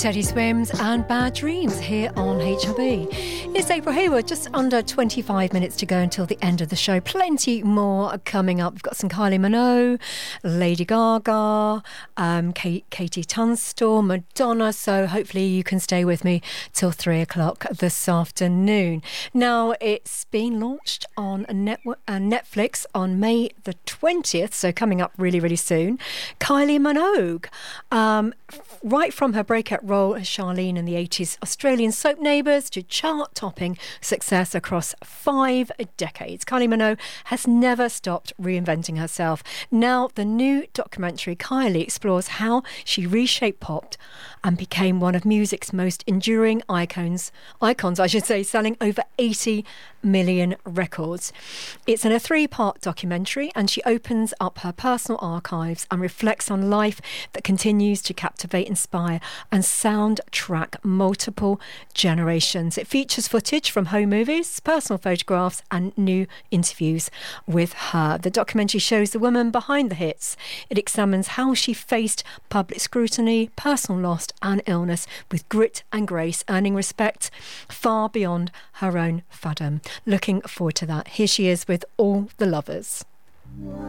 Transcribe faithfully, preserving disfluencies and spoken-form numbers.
Teddy Swims and Bad Dreams here on H R B. It's April Hayward, just under twenty-five minutes to go until the end of the show. Plenty more coming up. We've got some Kylie Minogue, Lady Gaga, um, Kate, Katie Tunstall, Madonna. So hopefully you can stay with me till three o'clock this afternoon. Now, it's been launched on a network, uh, Netflix on May the twentieth, so coming up really, really soon. Kylie Minogue, um, right from her breakout role as Charlene in the eighties Australian soap Neighbours to chart-topping success across five decades. Kylie Minogue has never stopped reinventing herself. Now, the new documentary, Kylie, explores how she reshaped pop and became one of music's most enduring icons, icons, I should say, selling over eighty million records. It's in a three-part documentary, and she opens up her personal archives and reflects on life that continues to captivate, inspire and soundtrack multiple generations. It features footage from home movies, personal photographs and new interviews with her. The documentary shows the woman behind the hits. It examines how she faced public scrutiny, personal loss and illness with grit and grace, earning respect far beyond her own fathom. Looking forward to that. Here she is with All the Lovers.